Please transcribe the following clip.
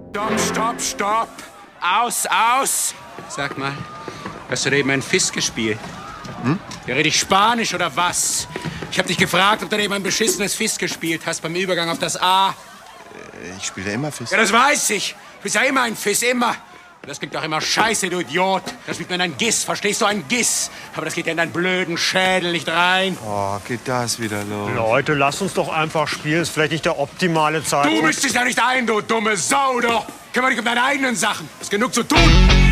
Stopp. Aus. Sag mal, hast du da eben einen Fisk gespielt? Ja, red ich Spanisch oder was? Ich hab dich gefragt, ob du da eben ein beschissenes Fisk gespielt hast beim Übergang auf das A. Ich spiele immer Fisk. Ja, das weiß ich. Du bist ja immer ein Fisk, immer. Das klingt doch immer scheiße, du Idiot. Das spielt man ein Giss, verstehst du? Ein Giss. Aber das geht ja in deinen blöden Schädel nicht rein. Oh, geht das wieder los? Leute, lasst uns doch einfach spielen. Ist vielleicht nicht der optimale Zeitpunkt. Du mischst dich da nicht ein, du dumme Sau, doch. Kümmere dich um deine eigenen Sachen. Ist genug zu tun.